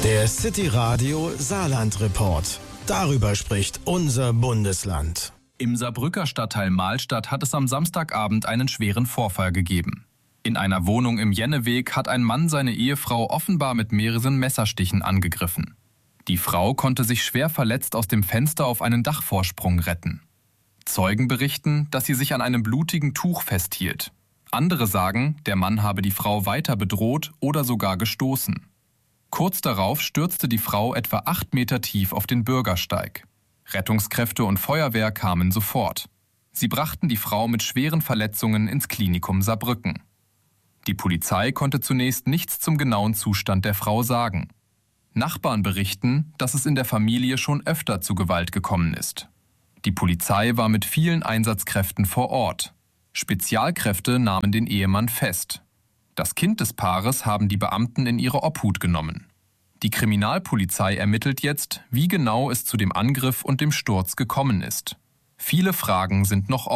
Der City Radio Saarland Report. Darüber spricht unser Bundesland. Im Saarbrücker Stadtteil Mahlstadt hat es am Samstagabend einen schweren Vorfall gegeben. In einer Wohnung im Jenneweg hat ein Mann seine Ehefrau offenbar mit mehreren Messerstichen angegriffen. Die Frau konnte sich schwer verletzt aus dem Fenster auf einen Dachvorsprung retten. Zeugen berichten, dass sie sich an einem blutigen Tuch festhielt. Andere sagen, der Mann habe die Frau weiter bedroht oder sogar gestoßen. Kurz darauf stürzte die Frau etwa 8 Meter tief auf den Bürgersteig. Rettungskräfte und Feuerwehr kamen sofort. Sie brachten die Frau mit schweren Verletzungen ins Klinikum Saarbrücken. Die Polizei konnte zunächst nichts zum genauen Zustand der Frau sagen. Nachbarn berichten, dass es in der Familie schon öfter zu Gewalt gekommen ist. Die Polizei war mit vielen Einsatzkräften vor Ort. Spezialkräfte nahmen den Ehemann fest. Das Kind des Paares haben die Beamten in ihre Obhut genommen. Die Kriminalpolizei ermittelt jetzt, wie genau es zu dem Angriff und dem Sturz gekommen ist. Viele Fragen sind noch offen.